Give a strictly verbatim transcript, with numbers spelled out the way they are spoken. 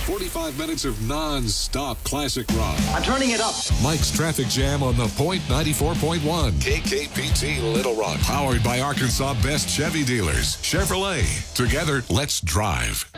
forty-five minutes of non-stop classic rock. I'm turning it up. Mike's Traffic Jam on the Point ninety-four point one. K K P T Little Rock. Powered by Arkansas' best Chevy dealers. Chevrolet. Together, let's drive.